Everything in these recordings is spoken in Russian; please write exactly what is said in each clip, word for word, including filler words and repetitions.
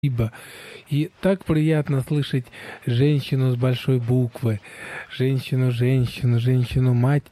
Спасибо. И так приятно слышать женщину с большой буквы, женщину-женщину, женщину-мать,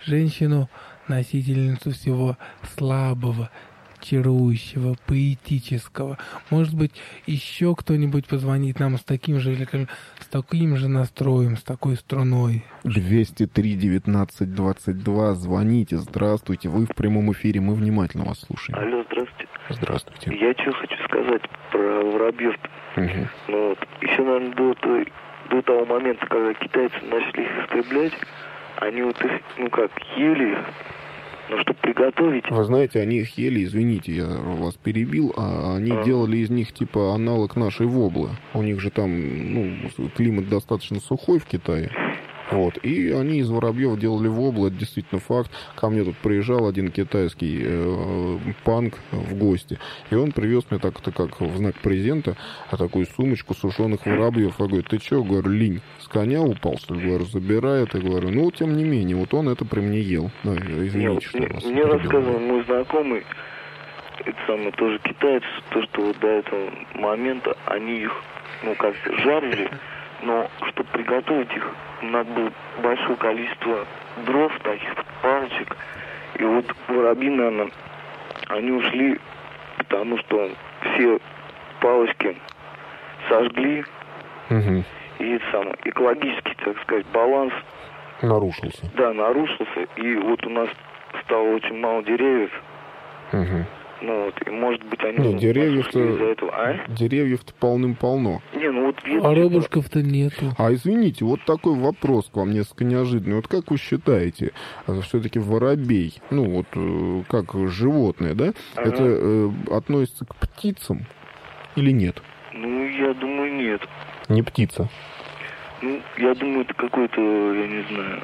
женщину-носительницу всего слабого, чарующего, поэтического. Может быть, еще кто-нибудь позвонит нам с таким же, с таким же настроем, с такой струной. двести три девятнадцать двадцать два. Звоните. Здравствуйте. Вы в прямом эфире. Мы внимательно вас слушаем. Алло, здравствуйте. Здравствуйте. Я что хочу сказать про воробьев. Угу. Ну, вот, еще, наверное, до, той, до того момента, когда китайцы начали их истреблять, они вот их, ну как, ели их. Но чтобы приготовить... Вы знаете, они их ели, извините, я вас перебил, а они а. делали из них типа аналог нашей воблы. У них же там, ну, климат достаточно сухой в Китае. Вот. И они из воробьев делали воблы, это действительно факт. Ко мне тут приезжал один китайский э, панк в гости, и он привез мне так-то как в знак презента такую сумочку сушеных воробьев. Я говорю, ты что, говорю, линь, с коня упал, что ли? Говорю, забирай это, говорю. Ну, тем не менее, вот он это при мне ел. Да, извините, Нет, что мне, вас мне рассказывал мой знакомый, это самый тоже китаец, то, что вот до этого момента они их, ну, как жарили, но чтобы приготовить их, надо было большое количество дров, таких палочек. И вот воробьи, наверное, они ушли, потому что все палочки сожгли. Угу. И это самое, экологический, так сказать, баланс нарушился. Да, нарушился. И вот у нас стало очень мало деревьев. Угу. Ну вот, и может быть они... Не, деревьев-то... А? Деревьев-то полным-полно. Не, ну вот... Ветки... Воробушков-то нету. А извините, вот такой вопрос к вам несколько неожиданный. Вот как вы считаете, все-таки воробей, ну вот как животное, да, ага. это э, относится к птицам или нет? Ну, я думаю, нет. Не птица? Ну, я думаю, это какое-то, я не знаю,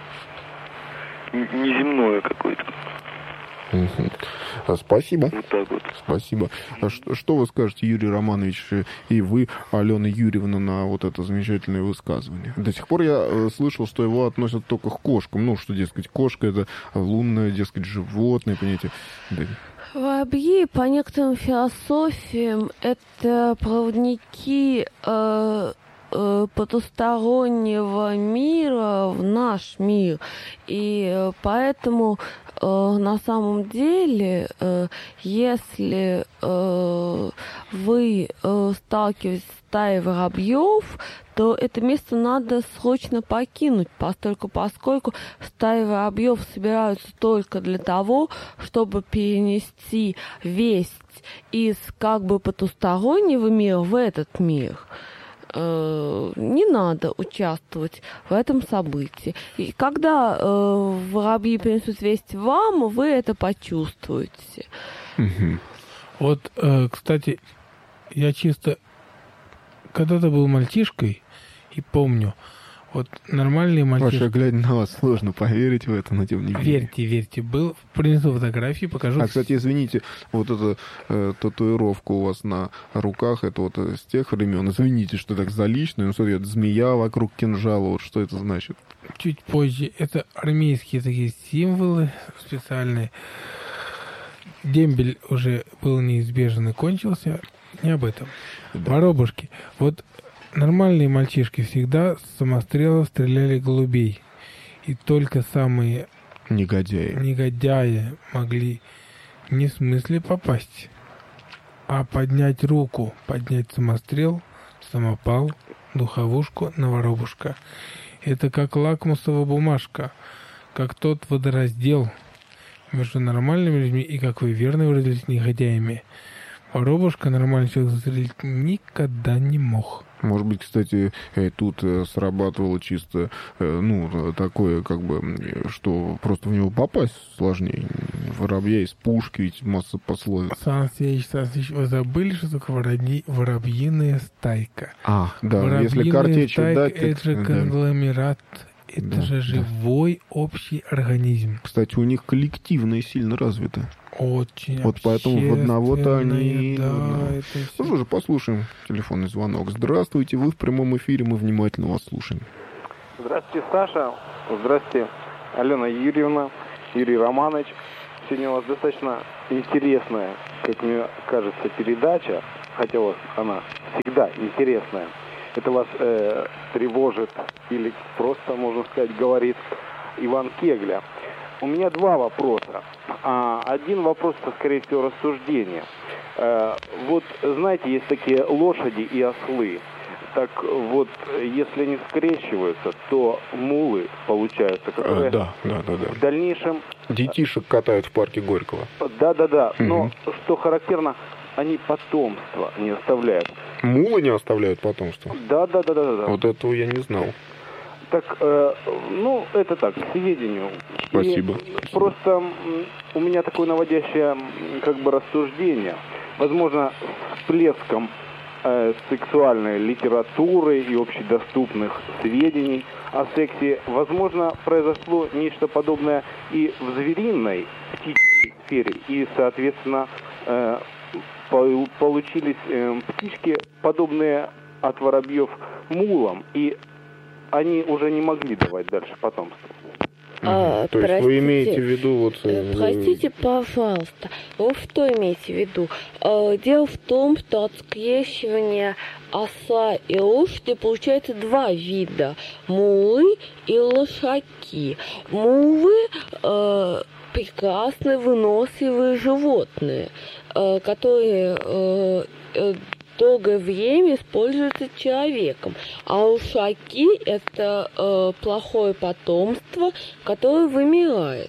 неземное какое-то. Угу. Спасибо. Вот так вот. Спасибо. Что, что вы скажете, Юрий Романович, и вы, Алена Юрьевна, на вот это замечательное высказывание? До сих пор я слышал, что его относят только к кошкам. Ну, что, дескать, кошка — это лунное, дескать, животное, понимаете? Да. Воробьи, по некоторым философиям, это проводники э, э, потустороннего мира в наш мир. И э, поэтому э, на самом деле, э, если э, вы э, сталкиваетесь с стаей воробьев, то это место надо срочно покинуть, поскольку, поскольку стаи воробьев собираются только для того, чтобы перенести весть из как бы потустороннего мира в этот мир. Не надо участвовать в этом событии. И когда э, воробьи принесут весть вам, вы это почувствуете. Угу. Вот, э, кстати, я чисто когда-то был мальчишкой и помню, вот нормальные мальчишки... Паша, глядя на вас, сложно поверить в это, но тем не менее. Верьте, верьте. Был, принесу фотографии, покажу. А, кстати, извините, вот эта э, татуировка у вас на руках, это вот с тех времен. Извините, что так за личное, но смотри, это змея вокруг кинжала, вот что это значит? Чуть позже. Это армейские такие символы специальные. Дембель уже был неизбежен и кончился. Не об этом. Да. Воробушки. Вот нормальные мальчишки всегда с самострела стреляли голубей. И только самые негодяи. негодяи могли не в смысле попасть, а поднять руку, поднять самострел, самопал, духовушку на воробушка. Это как лакмусовая бумажка, как тот водораздел между нормальными людьми и, как вы верно выразились, негодяями. Воробушка нормальный человек застрелить никогда не мог. Может быть, кстати, тут срабатывало чисто, ну, такое, как бы, что просто в него попасть сложнее. Воробья из пушки, ведь масса пословиц. Сан Сеич, Сан Сеич, вы забыли, что такое воробьи, воробьиная стайка? А, да, воробьиная если картечь дать... Это же конгломерат, да. это да, же живой да. общий организм. Кстати, у них коллективное сильно развито. Очень. Вот поэтому в одного-то они... Да, ну, это ну что же, послушаем телефонный звонок. Здравствуйте, вы в прямом эфире, мы внимательно вас слушаем. Здравствуйте, Саша. Здравствуйте, Алена Юрьевна, Юрий Романович. Сегодня у вас достаточно интересная, как мне кажется, передача. хотя у вас она всегда интересная, это вас э, тревожит или просто, можно сказать, говорит Иван Кегля. У меня два вопроса. А, один вопрос, это, скорее всего, рассуждение. Э, вот, знаете, есть такие лошади и ослы. Так вот, если они скрещиваются, то мулы получаются, которые а, да, да, да, да. в дальнейшем... Детишек катают в парке Горького. Да-да-да, угу. Но, что характерно, они потомство не оставляют. Мулы не оставляют потомство? Да-да-да-да-да. Вот этого я не знал. Так, э, ну, это так, к сведению. Спасибо. И просто у меня такое наводящее, как бы, рассуждение. Возможно, с всплеском э, сексуальной литературы и общедоступных сведений о сексе, возможно, произошло нечто подобное и в звериной птичьей сфере. И, соответственно, э, по- получились э, птички, подобные от воробьев мулам. И они уже не могли давать дальше потомство. А, То есть простите, вы имеете в виду вот... э, Простите, пожалуйста, вы что имеете в виду? Э, Дело в том, что от скрещивания осла и лошади получается два вида. Мулы и лошаки. Мулы э, прекрасные, выносливые животные, э, которые... Э, э, долгое время используется человеком. А лошаки – это э, плохое потомство, которое вымирает.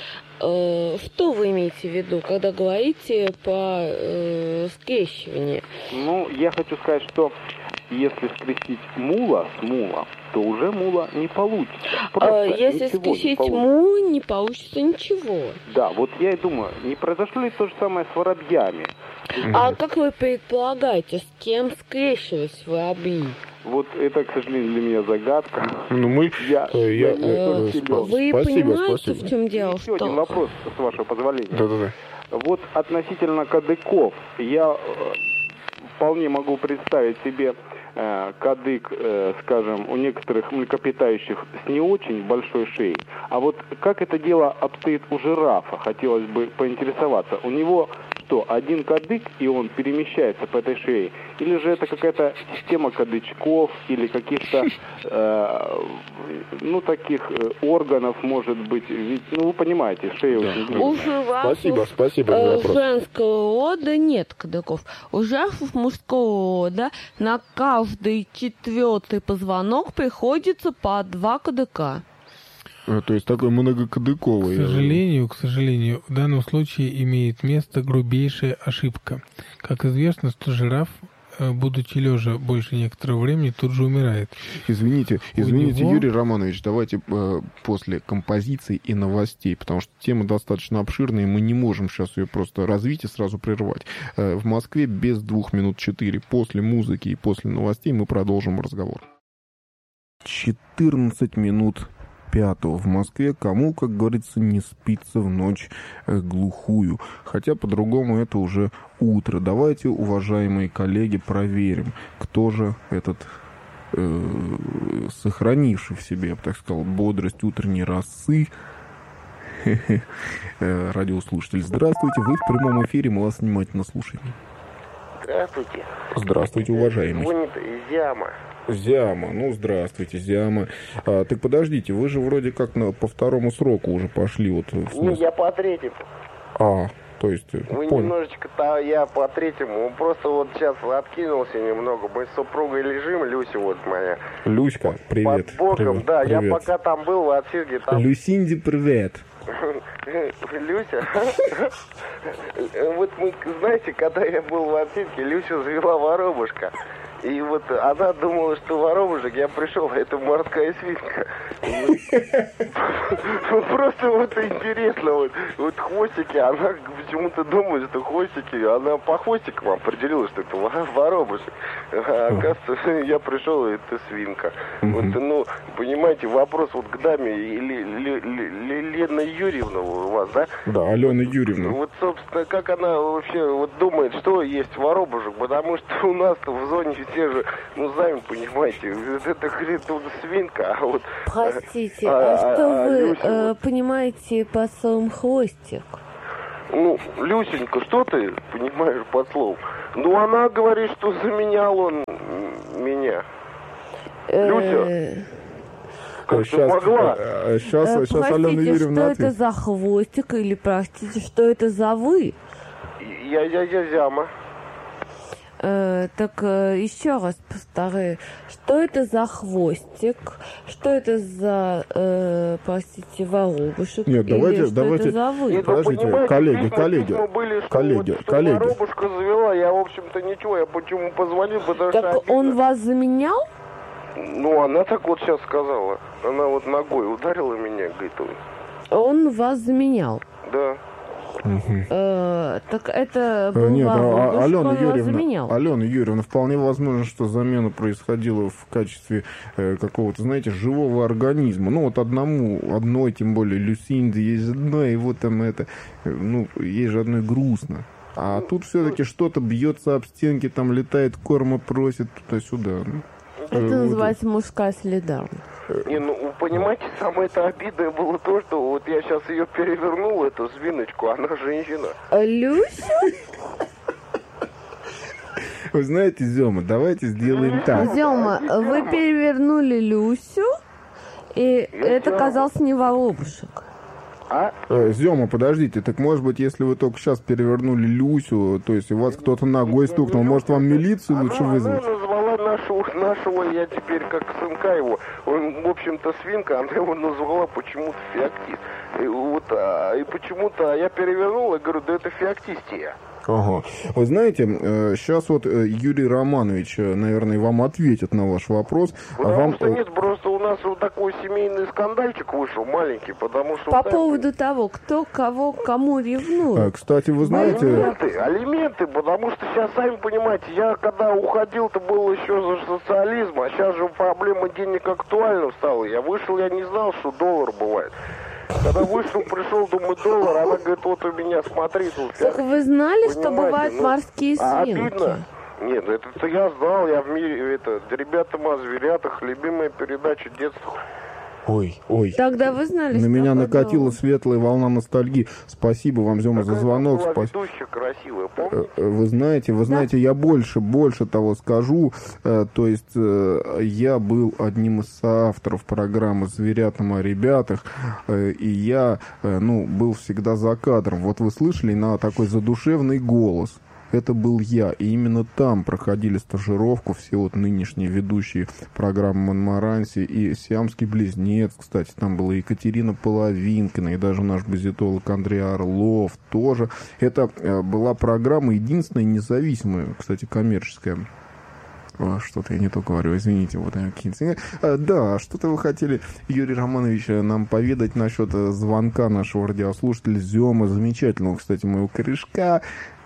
Э, что вы имеете в виду, когда говорите по э, скрещиванию? Ну, я хочу сказать, что если скрестить мула с мула, то уже мула не получится. А, если скрестить мула, не получится ничего. Да, вот я и думаю, не произошло ли то же самое с воробьями? А как вы предполагаете, с кем скрещивались воробьи? Вот это, к сожалению, для меня загадка. Ну, мы... Я, я, я, э, я спасибо, Вы спасибо, понимаете, спасибо. в чем дело? Еще что... один вопрос, с вашего позволения. Да-да-да. Вот относительно кадыков, я э, вполне могу представить себе э, кадык, э, скажем, у некоторых млекопитающих с не очень большой шеей. А вот как это дело обстоит у жирафа, хотелось бы поинтересоваться. У него что, один кадык, и он перемещается по этой шее? Или же это какая-то система кадычков или каких-то, э, ну, таких э, органов, может быть? Ведь, ну, вы понимаете, шея Да. очень длинная. У жирафов Спасибо, спасибо за э, вопрос. женского рода нет кадыков. У жирафов мужского рода на каждый четвертый позвонок приходится по два кадыка. А, то есть такой многокадыковый. К сожалению, к сожалению, в данном случае имеет место грубейшая ошибка. Как известно, что жираф, будучи лежа больше некоторого времени, тут же умирает. Извините, извините, него... Юрий Романович, давайте э, после композиций и новостей, потому что тема достаточно обширная, и мы не можем сейчас ее просто развить и сразу прервать. Э, в Москве без двух минут четыре. После музыки и после новостей мы продолжим разговор. четырнадцать минут пятого в Москве. Кому, как говорится, не спится в ночь э, глухую. Хотя по-другому это уже утро. Давайте, уважаемые коллеги, проверим, кто же этот э, сохранивший в себе, я бы так сказал, бодрость утренней росы радиослушатель. Здравствуйте, вы в прямом эфире, мы вас внимательно слушаем. Здравствуйте. Здравствуйте, уважаемый. Звонит Зяма. Зяма, ну здравствуйте, Зяма. А, так подождите, вы же вроде как на, по второму сроку уже пошли. Вот, Не, я по третьему. А, то есть... Вы понял. немножечко-то, я по третьему. Просто вот сейчас откинулся немного. Мы с супругой лежим, Люся вот моя. Люська, привет. Под боком, привет, да. привет. Я пока там был в отсидке, там... Люсинди, привет. Люся? Вот мы, знаете, когда я был в отсидке, Люся завела воробушка. И вот она думала, что воробушек, я пришел, а это морская свинка. Просто вот интересно, вот, вот хвостики, она почему-то думает, что хвостики, она по хвостикам определила, что это воробушек. А оказывается, я пришел, и это свинка. Вот, ну, понимаете, вопрос вот к даме, Лена Юрьевна у вас, да? Да, Алена Юрьевна. Вот, собственно, как она вообще вот думает, что есть воробушек, потому что у нас-то в зоне все же, ну, сами понимаете, это хрен свинка, а вот... Простите, а, а что а, вы Люся, э, вот... понимаете под словом хвостик? Ну, Люсенька, что ты понимаешь под словом? Ну, она говорит, что заменял он меня. Люся, как ты могла? Сейчас, Э, сейчас Алена Простите, Юрьевна что это ответит. за хвостик? Или, простите, что это за вы? Я, я, я Зяма. Э, так э, еще раз повторяю, что это за хвостик, что это за, э, простите, воробушек, Нет, или давайте- что давайте- это за вы? Нет, вы Подождите, понимаете, коллеги, письма- коллеги, письма были, что коллеги, вот, что коллеги. воробушка завела, я, в общем-то, ничего, я почему позвонил, потому что... Так обидно. он вас заменял? Ну, она так вот сейчас сказала. Она вот ногой ударила меня, говорит, ой. Он вас заменял. Да. Э, так это Э, был Нет, а- воробушек, Алена он вас Юрьевна, заменял. Алена Юрьевна, вполне возможно, что замена происходила в качестве э, какого-то, знаете, живого организма. Ну, вот одному, одной, тем более, Люсинде, есть одной, и вот там это, э, ну, ей же одной грустно. А тут все-таки что-то бьется об стенки, там летает корма, просит туда-сюда. Ну, Это э, вот. называется мужская солидарность. Не, ну, вы понимаете, самое-то обидное было то, что вот я сейчас ее перевернул, эту свиночку, она женщина. А Люся? Вы знаете, Зёма, давайте сделаем так. Зёма, вы перевернули Люсю, и это казался не воробушек. А? Э, Зёма, подождите, так может быть, если вы только сейчас перевернули Люсю, то есть у вас кто-то ногой стукнул, может вам милицию лучше она, вызвать? Она назвала нашего, нашего, я теперь как сынка его, он, в общем-то, свинка, она его назвала почему-то феоктист. И, вот, а, и почему-то я перевернул, и говорю, да это феоктистия. Ага. Вы знаете, сейчас вот э, Юрий Романович, э, наверное, вам ответит на ваш вопрос. А Потому вам... что нет, просто у нас вот такой семейный скандальчик вышел маленький, потому что... По вот поводу того, кто кого кому Э, ревнует. Кстати, вы знаете... Алименты, алименты, потому что сейчас, сами понимаете, я когда уходил-то был еще за социализм, а сейчас же проблема денег актуальна стала. Я вышел, я не знал, что доллар бывает. Когда вышел, пришел, думаю, доллар, она говорит, вот у меня, смотри, тут... Так вы знали, что Понимаете, бывают ну, морские а свинки? обидно? Нет, это я знал, я в мире, это, ребята о зверятах, любимая передача детства. Ой, ой. Тогда вы знали, На что меня такое накатила доллар? светлая волна ностальгии. Спасибо вам, Зёма, за Какая звонок. была Спас- ведущая красивая, помните? Э, Вы знаете, вы знаете, я больше, больше того скажу. Э, То есть э, я был одним из соавторов программы «Зверятам о ребятах», э, и я, э, ну, был всегда за кадром. Вот вы слышали на такой задушевный голос. Это был я, и именно там проходили стажировку все вот нынешние ведущие программы Монмаранси и «Сиамский близнец», кстати, там была Екатерина Половинкина, и даже наш базитолог Андрей Орлов тоже. Это э, была программа единственная независимая, кстати, коммерческая. О, что-то я не то говорю, извините, вот они какие-то... А, да, что-то вы хотели, Юрий Романович, нам поведать насчет звонка нашего радиослушателя Зёма, замечательного, кстати, моего корешка.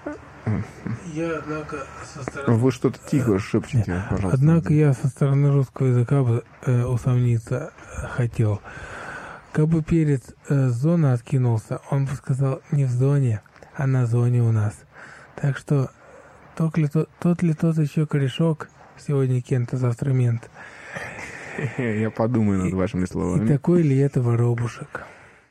Я, однако, со стороны... Вы что-то тихо шепчете, пожалуйста. Однако я со стороны русского языка бы э, усомниться хотел. Как бы перец э, с зоны откинулся, он бы сказал не в зоне, а на зоне у нас. Так что тот ли тот, тот, ли тот еще корешок, сегодня Кент, а завтра мент. Я подумаю над вашими И словами. такой ли это воробушек?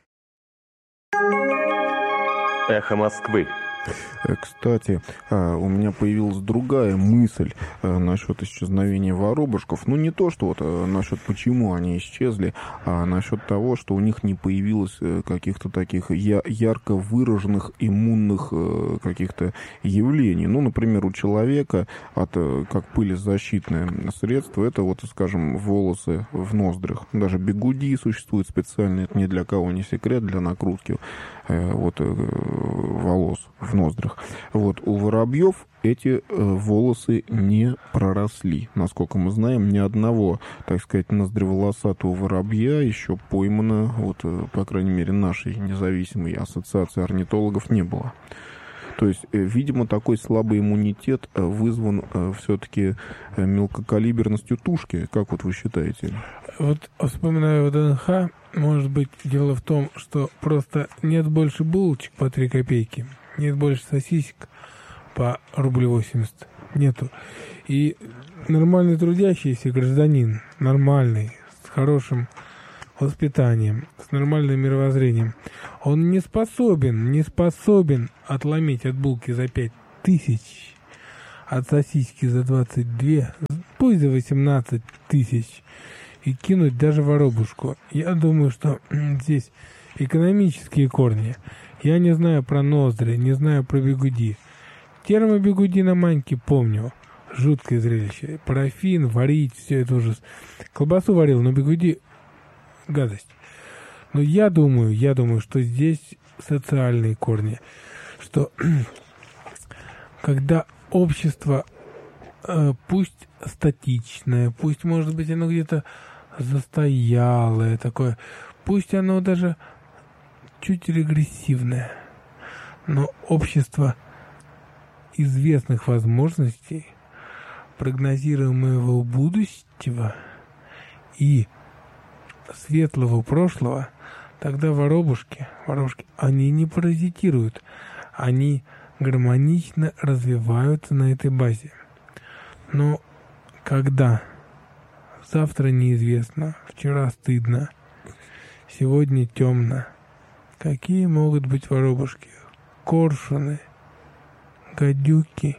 Эхо Москвы. Э, Кстати, а, у меня появилась другая мысль а, насчет исчезновения воробушков. Ну, не то, что вот а, насчет почему они исчезли, а насчет того, что у них не появилось а, каких-то таких я- ярко выраженных иммунных а, каких-то явлений. Ну, например, у человека от, а, как пылезащитное средство, это вот, скажем, волосы в ноздрях. Даже бигуди существует специальные, это ни для кого не секрет, для накрутки э, вот, э, волос в ноздрях. Вот у воробьев эти э, волосы не проросли. Насколько мы знаем, ни одного, так сказать, ноздреволосатого воробья еще поймано, вот, э, по крайней мере, нашей независимой ассоциации орнитологов не было. То есть, э, видимо, такой слабый иммунитет э, вызван э, все-таки э, мелкокалиберностью тушки. Как вот вы считаете? Вот вспоминаю ВДНХ, может быть, дело в том, что просто нет больше булочек по три копейки, нет больше сосисек по рублю восемьдесят. Нету. И нормальный трудящийся гражданин, нормальный, с хорошим воспитанием, с нормальным мировоззрением, он не способен, не способен отломить от булки за пять тысяч от сосиски за двадцать две, пусть за восемнадцать тысяч, и кинуть даже воробушку. Я думаю, что здесь экономические корни. Я не знаю про ноздри, не знаю про бигуди. Термобигуди на Маньке помню. Жуткое зрелище. Парафин, варить, все это ужас. Колбасу варил, но бигуди гадость. Но я думаю, я думаю, что здесь социальные корни. Что когда общество, э, пусть статичное, пусть, может быть, оно где-то застоялое такое, пусть оно даже чуть регрессивное, но общество известных возможностей, прогнозируемого будущего и светлого прошлого, тогда воробушки, воробушки, они не паразитируют, они гармонично развиваются на этой базе. Но когда завтра неизвестно, вчера стыдно, сегодня темно, какие могут быть воробушки? Коршуны, гадюки,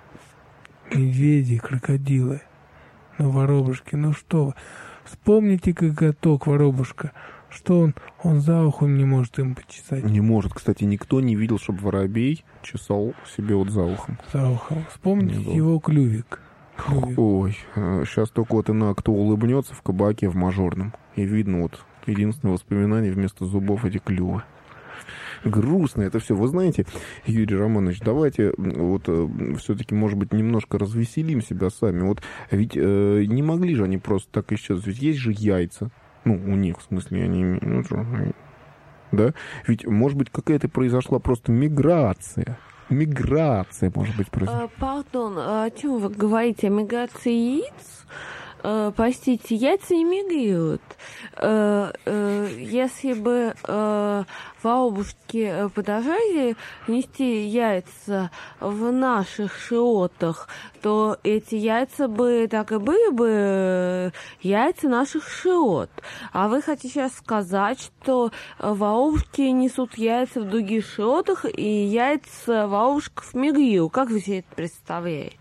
медведи, крокодилы. Ну, воробушки, ну что вы? Вспомните коготок воробушка. Что он? Он за ухом не может им почесать. Не может. Кстати, никто не видел, чтобы воробей чесал себе вот за ухом. За ухом. Вспомните его клювик. клювик. Ой, сейчас только вот ина кто улыбнется в кабаке в мажорном. И видно вот единственное воспоминание вместо зубов эти клювы. Грустно это все. Вы знаете, Юрий Романович, давайте вот все-таки, может быть, немножко развеселим себя сами. Вот ведь э, не могли же они просто так исчезнуть. Ведь есть же яйца. Ну, у них, в смысле, они... Ну, что, да? Ведь, может быть, какая-то произошла просто миграция. Миграция, может быть, произошла. А, пардон, о чем вы говорите? О миграции яиц? Uh, простите, яйца не мигрируют. Uh, uh, если бы uh, воробушки продолжали нести яйца в наших широтах, то эти яйца бы так и были бы яйца наших широт. А вы хотите сейчас сказать, что воробушки несут яйца в других широтах, и яйца воробушков мигрируют. Как вы себе это представляете?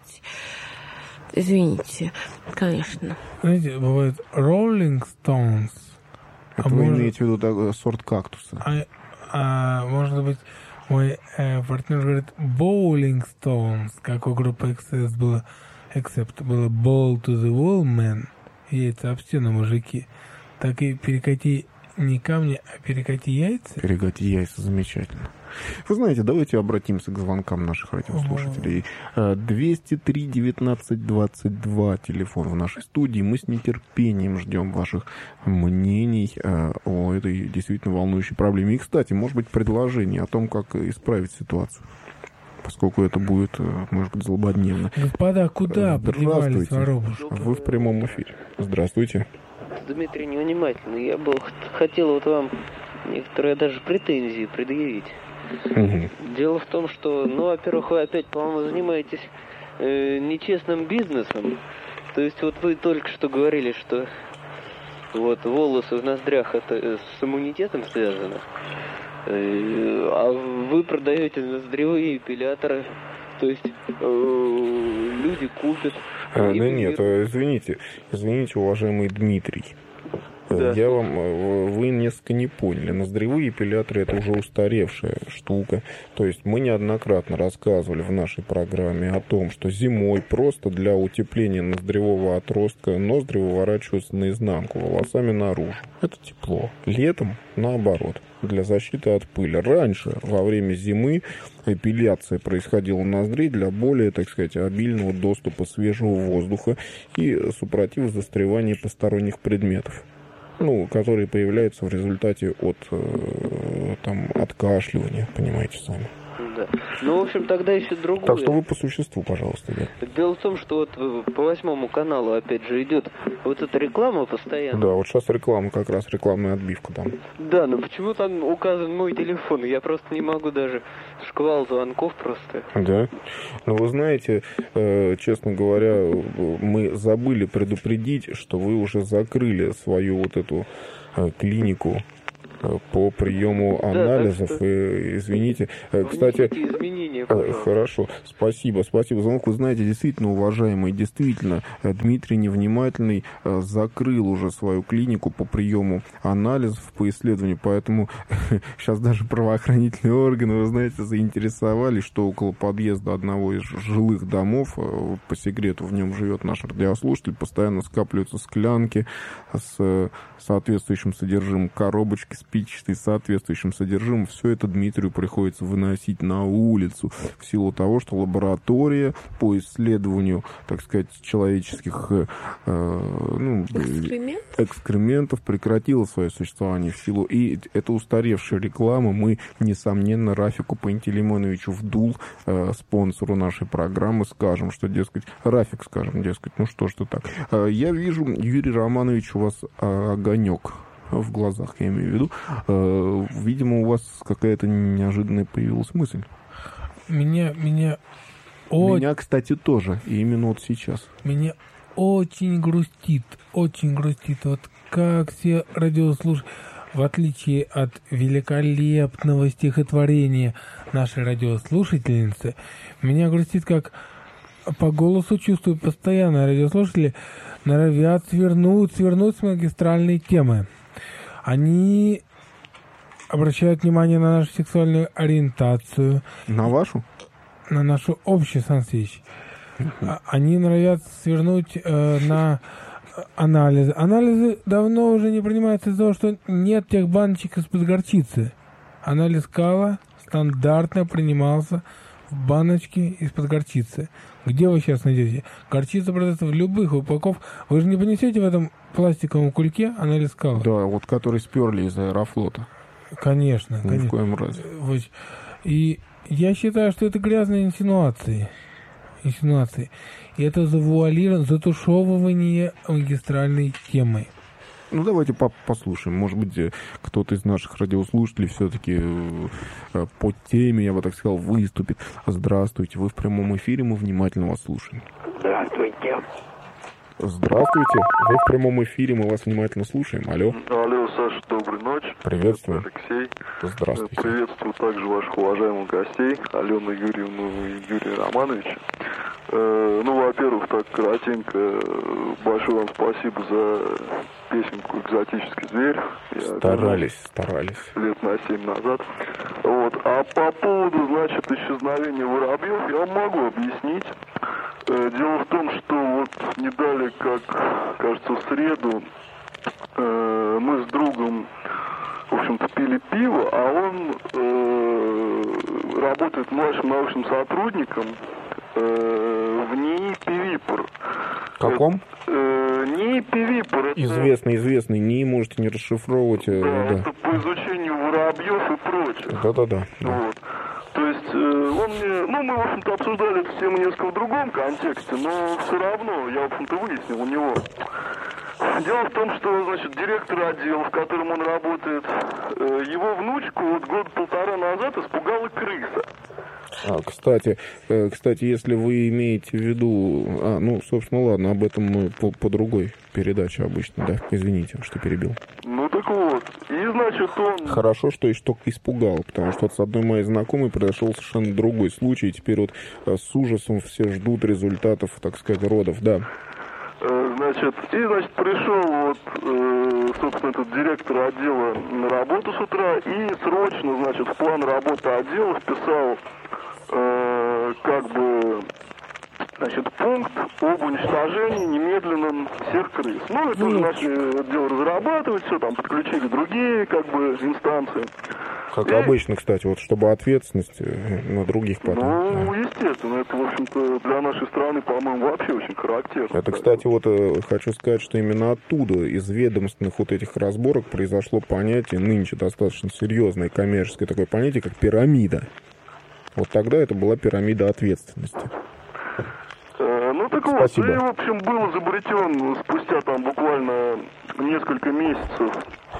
Извините, конечно. Знаете, бывает Rolling Stones. Это а вы может... имеете в виду так, сорт кактуса? А, а может быть, мой э, партнер говорит Bowling Stones, как у группы икс эс было, Except было Ball to the Wall Man, яйца об стену, мужики. Так и перекати не камни, а перекати яйца. Перекати яйца, замечательно. Вы знаете, давайте обратимся к звонкам наших радиослушателей. двести три девятнадцать двадцать два телефон в нашей студии. Мы с нетерпением ждем ваших мнений о этой действительно волнующей проблеме. И, кстати, может быть, предложение о том, как исправить ситуацию, поскольку это будет, может быть, злободневно. Господа, куда подевались воробушки? Вы в прямом эфире. Здравствуйте. Дмитрий невнимательный. Я бы хотел вот вам некоторые даже претензии предъявить. Угу. Дело в том, что, ну, во-первых, вы опять, по-моему, занимаетесь э, нечестным бизнесом. То есть вот вы только что говорили, что вот волосы в ноздрях это с иммунитетом связано. Э, а вы продаете ноздревые эпиляторы. То есть э, люди купят. А, да нет, извините, извините, уважаемый Дмитрий. Да. Я вам, вы несколько не поняли. Ноздревые эпиляторы — это уже устаревшая штука. То есть мы неоднократно рассказывали в нашей программе о том, что зимой просто для утепления ноздревого отростка ноздри выворачиваются наизнанку, волосами наружу. Это тепло. Летом наоборот, для защиты от пыли. Раньше, во время зимы, эпиляция происходила ноздрей для более, так сказать, обильного доступа свежего воздуха и супротив застревания посторонних предметов, ну, которые появляются в результате от, э, там, откашливания, понимаете сами. Да. Ну, в общем, тогда еще другое. Так что вы по существу, пожалуйста. Да. Дело в том, что вот по восьмому каналу, опять же, идет вот эта реклама постоянно. Да, вот сейчас реклама, как раз рекламная отбивка там. Да, но почему там указан мой телефон? Я просто не могу даже, шквал звонков просто. Да. Но вы знаете, э, честно говоря, мы забыли предупредить, что вы уже закрыли свою вот эту э, клинику по приему анализов. Да, и, извините, кстати, изменения, хорошо, спасибо, спасибо за звонок. Вы знаете, действительно, уважаемый, действительно, Дмитрий Невнимательный закрыл уже свою клинику по приему анализов, по исследованию, поэтому сейчас даже правоохранительные органы, вы знаете, заинтересовались, что около подъезда одного из жилых домов, по секрету, в нем живет наш радиослушатель, постоянно скапливаются склянки с соответствующим содержимым, коробочки спичечные с соответствующим содержимым. Все это Дмитрию приходится выносить на улицу в силу того, что лаборатория по исследованию, так сказать, человеческих э, ну, Экскремент? экскрементов прекратила свое существование в силу. И это устаревшая реклама. Мы, несомненно, Рафику Пантелеймоновичу Вдул, э, спонсору нашей программы, скажем, что, дескать, Рафик, скажем, дескать, ну что ж ты так. Э, я вижу, Юрий Романович, у вас э, огонек в глазах, я имею в виду. Э, видимо, у вас какая-то неожиданная появилась мысль. Меня, меня... Меня, кстати, тоже. И именно вот сейчас. Меня очень грустит, очень грустит. Вот как все радиослушатели, в отличие от великолепного стихотворения нашей радиослушательницы, меня грустит, как по голосу чувствую постоянно, радиослушатели норовят свернуть, свернуть с магистральной темы. Они обращают внимание на нашу сексуальную ориентацию. На вашу? На нашу общую, Сан Саныч. Они норовят свернуть э, на анализы. Анализы давно уже не принимаются из-за того, что нет тех баночек из-под горчицы. Анализ кала стандартно принимался в баночке из-под горчицы. Где вы сейчас найдете? Горчица продается в любых упаковках. Вы же не понесете в этом пластиковом кульке анализ кала? Да, вот который сперли из Аэрофлота. Конечно, Ни конечно. в коем разе. И я считаю, что это грязные инсинуации. Инсинуации. И это завуалирование, затушевывание магистральной темы. Ну, давайте по послушаем. Может быть, кто-то из наших радиослушателей все-таки по теме, я бы так сказал, выступит. Здравствуйте, вы в прямом эфире, мы внимательно вас слушаем. Здравствуйте. Здравствуйте, вы в прямом эфире, мы вас внимательно слушаем. Алло. Алло, Саша, доброй ночи. Приветствую. Это Алексей. Здравствуйте. Приветствую также ваших уважаемых гостей, Алену Юрьевну и Юрия Романовича. Э, ну, во-первых, так коротенько, большое вам спасибо за песенку «Экзотический зверь». Я старались, старались. Лет на семь назад. Вот. А по поводу, значит, исчезновения воробьев, я вам могу объяснить. Дело в том, что вот не далее, как, кажется, в среду, э, мы с другом, в общем-то, пили пиво, а он э, работает младшим научным сотрудником э, в НИИ Пивипр. Каком? Э, НИИ Пивипр. Это... Известный, известный. НИИ можете не расшифровывать. Да, да. Это по изучению воробьев и прочее. Да-да-да. Вот. То есть э, он мне, ну мы, в общем-то, обсуждали эту тему несколько в другом контексте, но все равно я, в общем-то, выяснил у него. Дело в том, что, значит, директор отдела, в котором он работает, э, его внучку вот год полтора назад испугала крыса. А, кстати, э, кстати, если вы имеете в виду... А, ну, собственно, ладно, об этом мы по, по другой передаче обычно, да, извините, что перебил. Ну, так вот, и, значит, он... Хорошо, что еще только испугал, потому что вот с одной моей знакомой произошел совершенно другой случай, и теперь вот с ужасом все ждут результатов, так сказать, родов, да. Значит, и, значит, пришел вот, э, собственно, этот директор отдела на работу с утра и срочно, значит, в план работы отдела вписал, э, как бы, значит, пункт об уничтожении немедленном всех крыс. Ну, это уже начали дело разрабатывать, все, там, подключили другие, как бы, инстанции. Как и... обычно, кстати, вот чтобы ответственность на других потом. Ну, да. Естественно, это, в общем-то, для нашей страны, по-моему, вообще очень характерно. Это, кстати, вот хочу сказать, что именно оттуда, из ведомственных вот этих разборок, произошло понятие, нынче достаточно серьезное коммерческое такое понятие, как пирамида. Вот тогда это была пирамида ответственности. Ну, так Спасибо. Вот, и, в общем, был изобретен спустя там буквально несколько месяцев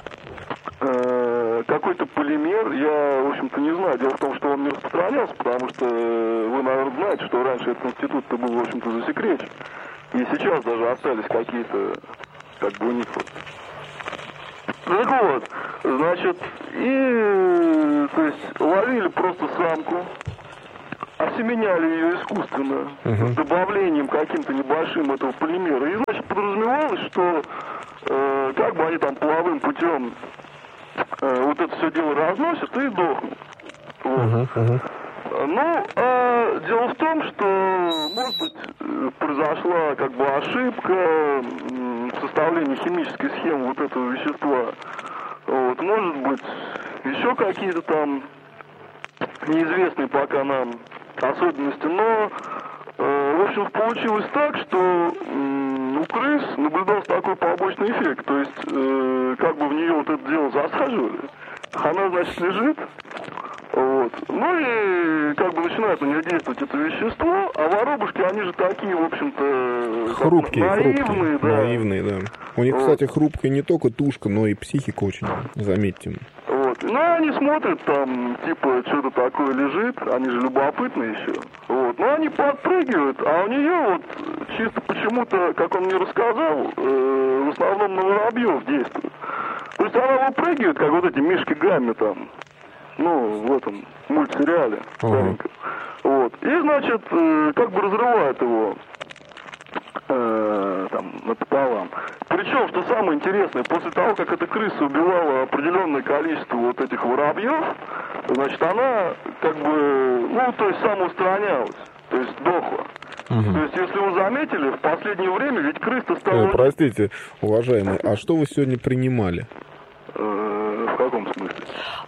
э, какой-то полимер. Я, в общем-то, не знаю. Дело в том, что он не распространялся, потому что вы, наверное, знаете, что раньше этот институт-то был, в общем-то, засекречен. И сейчас даже остались какие-то, как бы, у них вот. Так вот, Значит, и, то есть, ловили просто самку, осеменяли ее искусственно, uh-huh. с добавлением каким-то небольшим этого полимера. И, значит, подразумевалось, что э, как бы они там половым путем э, вот это все дело разносят и дохнут. Вот. Uh-huh. Uh-huh. Ну, э, дело в том, что, может быть, произошла как бы ошибка в составлении химической схемы вот этого вещества. Вот, может быть, еще какие-то там неизвестные пока нам особенности, но, э, в общем, получилось так, что э, у крыс наблюдался такой побочный эффект, то есть, э, как бы в нее вот это дело засаживали, она, значит, лежит, вот, ну и как бы начинает на нее действовать это вещество, а воробушки, они же такие, в общем-то, хрупкие, наивные, хрупкие, да. наивные, да. У них, кстати, хрупкая не только тушка, но и психика очень, заметьте. Вот. Ну, они смотрят там, типа, что-то такое лежит, они же любопытные еще. Вот. Ну, они подпрыгивают, а у нее вот чисто почему-то, как он мне рассказал, э, в основном на воробьев действует. То есть она выпрыгивает, как вот эти Мишки Гамми там, ну, в этом мультсериале. Uh-huh. Вот. И, значит, э, как бы разрывает его э, там, напополам. Причем, что самое интересное, после того, как эта крыса убивала определенное количество вот этих воробьев, значит, она как бы, ну, то есть самоустранялась, то есть дохла. Угу. То есть, если вы заметили, в последнее время ведь крыса стала... Э, простите, уважаемый, а что вы сегодня принимали? Э, в каком смысле?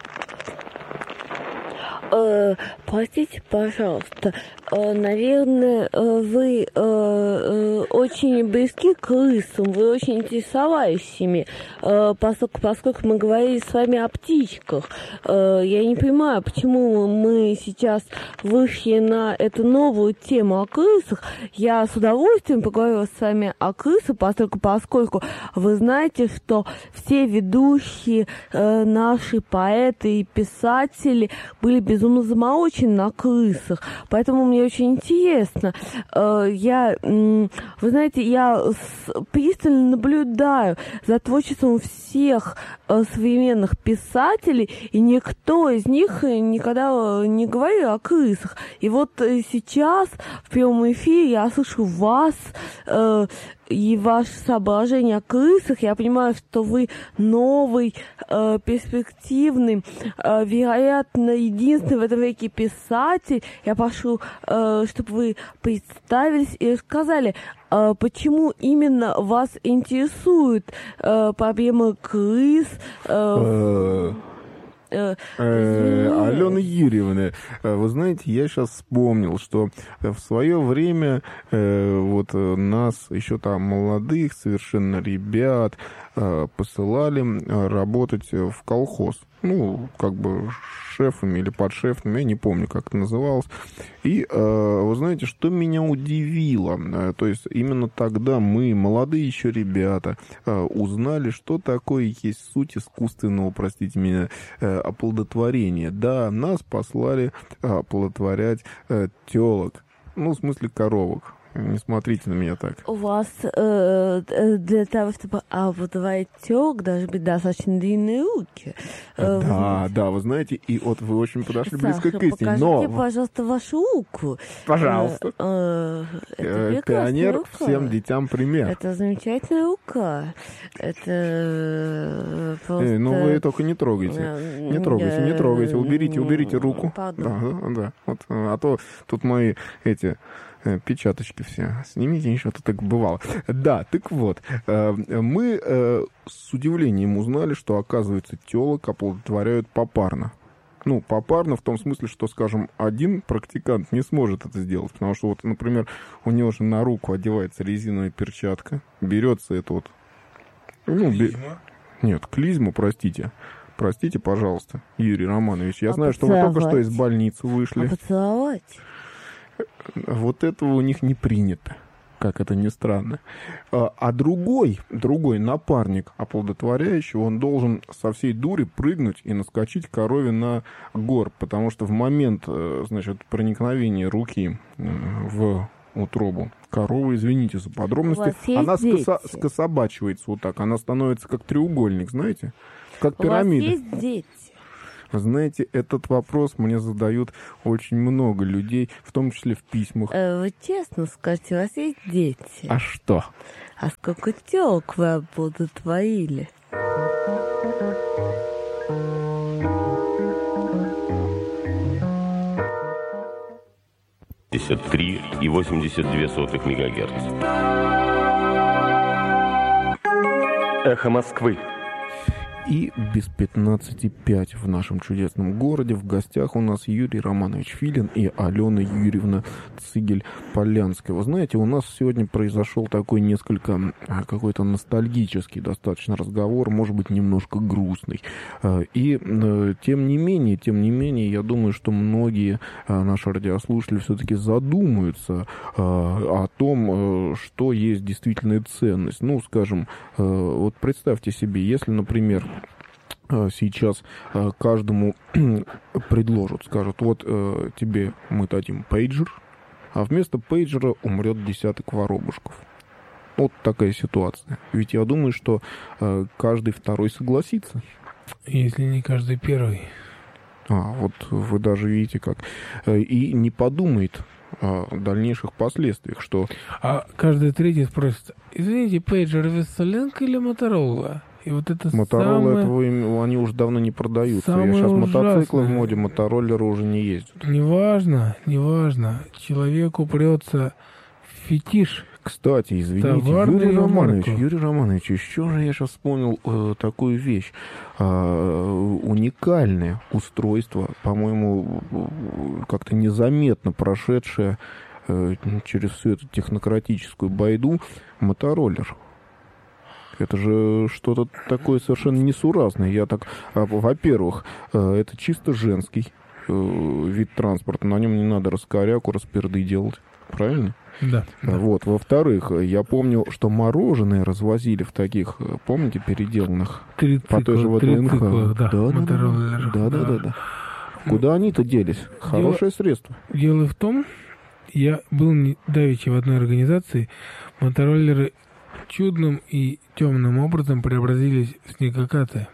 Э, простите, пожалуйста, э, наверное, э, вы э, э, очень близки к крысам, вы очень интересовались ими, э, поскольку, поскольку мы говорили с вами о птичках. Э, я не понимаю, почему мы сейчас вышли на эту новую тему о крысах. Я с удовольствием поговорила с вами о крысах, поскольку, поскольку вы знаете, что все ведущие э, наши поэты и писатели были безумно заморочены на крысах, поэтому мне очень интересно. Я, вы знаете, я пристально наблюдаю за творчеством всех современных писателей, и никто из них никогда не говорил о крысах. И вот сейчас в прямом эфире я слышу вас и ваше соображение о крысах. Я понимаю, что вы новый, э, перспективный, э, вероятно, единственный в этом веке писатель. Я прошу, э, чтобы вы представились и рассказали, э, почему именно вас интересует э, проблема крыс. Э, Алена Юрьевна, вы знаете, я сейчас вспомнил, что в свое время вот нас, еще там молодых совершенно ребят, посылали работать в колхоз. Ну, как бы шефами или подшефами, я не помню, как это называлось. И вы знаете, что меня удивило? То есть именно тогда мы, молодые еще ребята, узнали, что такое есть суть искусственного, простите меня, оплодотворения. Да, нас послали оплодотворять телок, ну, в смысле коровок. Не смотрите на меня так. У вас э, для того, чтобы оплодотворять телок, должны быть достаточно длинные руки. Да, да, вы знаете, и вот вы очень подошли Саша, близко к истине. Покажите, но... пожалуйста, вашу руку. Пожалуйста. Э, э, Пионер рука. всем детям пример. Это замечательная рука. Это просто... Э, ну вы только не трогайте. Не трогайте, не трогайте. Уберите, уберите руку. Да, да, да. Вот, а то тут мои эти... печаточки все. Снимите, ничего, то так бывало. Да, так вот, мы с удивлением узнали, что, оказывается, телок оплодотворяют попарно. Ну, попарно в том смысле, что, скажем, один практикант не сможет это сделать, потому что, вот, например, у него же на руку одевается резиновая перчатка, берется это вот... Ну, бе... Нет, клизму, простите. Простите, пожалуйста, Юрий Романович. Я а знаю, поцеловать. Что вы только что из больницы вышли. А поцеловать? Вот этого у них не принято, как это ни странно. А другой, другой напарник оплодотворяющий, он должен со всей дури прыгнуть и наскочить корове на горб, потому что в момент, значит, проникновения руки в утробу. Корова, извините за подробности, она скоса, скособачивается вот так. Она становится как треугольник, знаете? Как пирамида. У вас есть дети? Вы знаете, этот вопрос мне задают очень много людей, в том числе в письмах. Э, вы честно скажите, у вас есть дети? А что? А сколько телок вы оплодотворили? пятьдесят три и восемьдесят две сотых мегагерц. Эхо Москвы. И без пятнадцати пять в нашем чудесном городе. В гостях у нас Юрий Романович Филин и Алена Юрьевна Цигель-Полянская. Вы знаете, у нас сегодня произошел такой несколько какой-то ностальгический достаточно разговор, может быть, немножко грустный. И тем не менее, тем не менее, я думаю, что многие наши радиослушатели все-таки задумаются о том, что есть действительно ценность. Ну, скажем, вот представьте себе, если, например, сейчас каждому предложат, скажут, вот тебе мы дадим пейджер, а вместо пейджера умрет десяток воробушков. Вот такая ситуация. Ведь я думаю, что каждый второй согласится. Если не каждый первый. А, вот вы даже видите как. И не подумает о дальнейших последствиях, что... А каждый третий спросит, извините, пейджер Вессоленко или Моторола? И вот это Моторола, самое... этого, они уже давно не продаются. Самое Я сейчас ужасное. Мотоциклы в моде, мотороллеры уже не ездят. Неважно, неважно. Человеку прется фетиш. Кстати, извините, Товарную Юрий Романович, марку. Юрий Романович, еще же я сейчас вспомнил э, такую вещь. Э, уникальное устройство, по-моему, как-то незаметно прошедшее э, через всю эту технократическую байду, мотороллер. Это же что-то такое совершенно несуразное. Я так, во-первых, это чисто женский вид транспорта. На нем не надо раскоряку, расперды делать. Правильно? Да. Вот. Во-вторых, я помню, что мороженое развозили в таких, помните, переделанных Трицикл, по той же ВТНХ. да. Да, да, да, да, да, да, да. Куда они-то делись? Хорошее Дело, средство. Дело в том, я был давеча в одной организации, мотороллеры чудным и темным образом преобразились в снегокаты.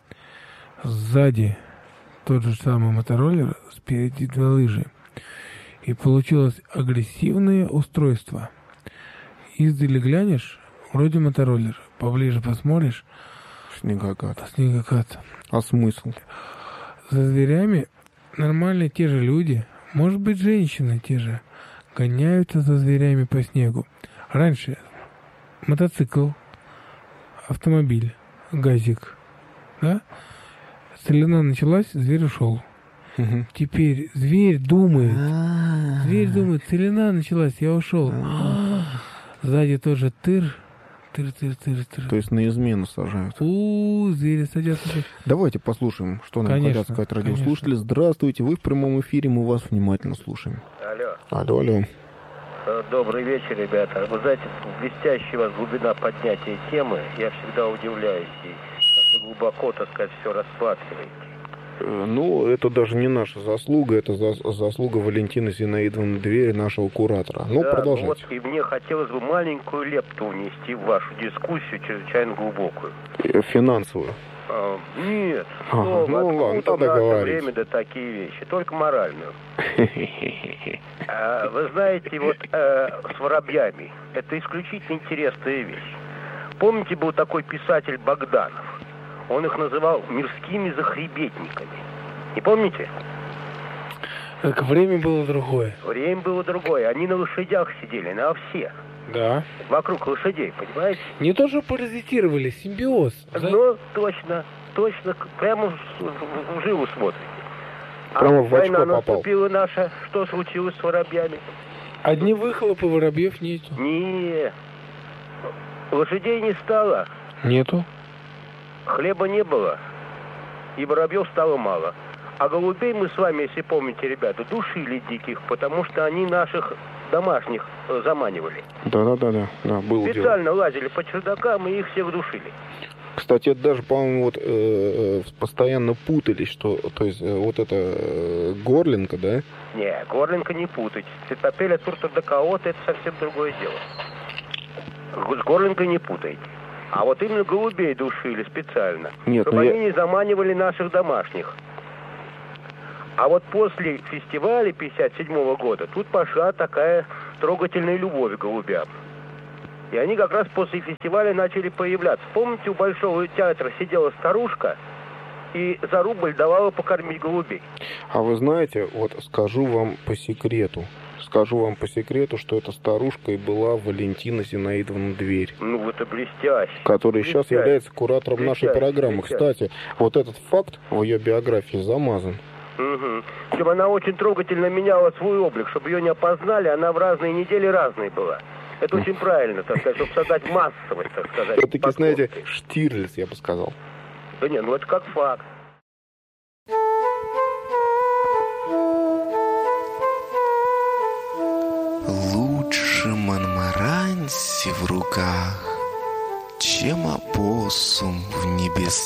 Сзади тот же самый мотороллер, спереди две лыжи. И получилось агрессивное устройство. Издали глянешь, вроде мотороллер. Поближе посмотришь. Снегокат. Снегокат. А смысл? За зверями нормально те же люди, может быть, женщины те же, гоняются за зверями по снегу. Раньше мотоцикл, автомобиль, газик, да? Целина началась, зверь ушел. Угу. Теперь зверь думает, зверь думает, целина началась, я ушел. Сзади тоже тыр, тыр, тыр, тыр, тыр. То есть на измену сажают. У, звери садятся. Давайте послушаем, что нам конечно, хотят сказать радиослушатели. Конечно. Здравствуйте, вы в прямом эфире, мы вас внимательно слушаем. Алло. Алло, алло. Добрый вечер, ребята. Вы знаете, блестящая у вас глубина поднятия темы. Я всегда удивляюсь, и как вы глубоко, так сказать, все рассматриваете. Ну, это даже не наша заслуга, это заслуга Валентины Зинаидовны Двери, нашего куратора. Ну, да, продолжайте. Ну вот, и мне хотелось бы маленькую лепту внести в вашу дискуссию, чрезвычайно глубокую. Финансовую? А, нет. Ага, что, ну ладно, тогда говорите. Время да такие вещи, только моральную. а, вы знаете, вот э, с воробьями, это исключительно интересная вещь. Помните, был такой писатель Богданов? Он их называл мирскими захребетниками. Не помните? Так время было другое. Время было другое. Они на лошадях сидели, на овсе. Да. Вокруг лошадей, понимаете? Не то, что паразитировали, симбиоз. Ну, точно, точно, прямо в, в, в жилу смотрите. Прямо а в очко война попал. наступила наша, что случилось с воробьями? Одни выхлопы, воробьев нету. Не, лошадей не стало. Нету. Хлеба не было, и воробьев стало мало. А голубей мы с вами, если помните, ребята, душили диких, потому что они наших домашних заманивали. Да-да-да, да, было Специально дело. Лазили по чердакам и их всех душили. Кстати, это даже, по-моему, вот э, постоянно путались, что, то есть, э, вот это э, горлинка, да? Не, горлинка не путать. Цитопеля туртодекаота — это совсем другое дело. С горлинкой не путайте. А вот именно голубей душили специально, Нет, чтобы я... они не заманивали наших домашних. А вот после фестиваля пятьдесят седьмого года тут пошла такая трогательная любовь к голубям. И они как раз после фестиваля начали появляться. Помните, у Большого театра сидела старушка и за рубль давала покормить голубей? А вы знаете, вот скажу вам по секрету, скажу вам по секрету, что эта старушка и была Валентина Зинаидовна Дверь. Ну, это блестяще. Которая блестяще. сейчас является куратором блестяще, нашей программы. блестяще. Кстати, вот этот факт в ее биографии замазан. Угу. Причем она очень трогательно меняла свой облик, чтобы ее не опознали, она в разные недели разной была. Это очень правильно, так сказать, чтобы создать массовость, так сказать. Все-таки, знаете, Штирлиц, я бы сказал. Да не, ну это как факт. Лучше Монмаранси в руках, чем опоссум в небесах.